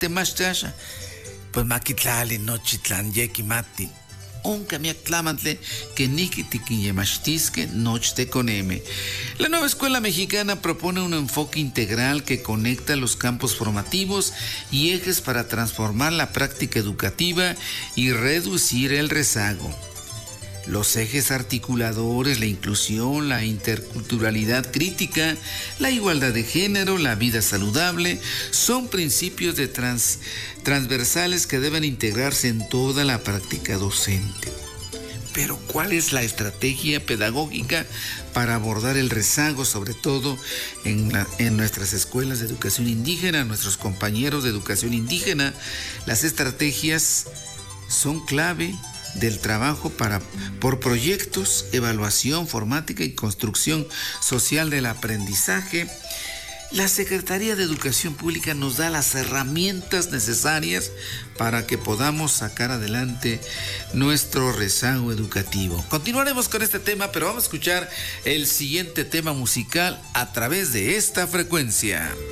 temachtasha, pues maquitlali nochitlan yekimati. Onca mi aclamantle que nikitiquiyemachtisque nochte coneme. La nueva escuela mexicana propone un enfoque integral que conecta los campos formativos y ejes para transformar la práctica educativa y reducir el rezago. Los ejes articuladores, la inclusión, la interculturalidad crítica, la igualdad de género, la vida saludable, son principios transversales que deben integrarse en toda la práctica docente. Pero ¿cuál es la estrategia pedagógica para abordar el rezago, sobre todo en nuestras escuelas de educación indígena, nuestros compañeros de educación indígena? Las estrategias son clave del trabajo por proyectos, evaluación formática y construcción social del aprendizaje. La Secretaría de Educación Pública nos da las herramientas necesarias para que podamos sacar adelante nuestro rezago educativo. Continuaremos con este tema, pero vamos a escuchar el siguiente tema musical a través de esta frecuencia.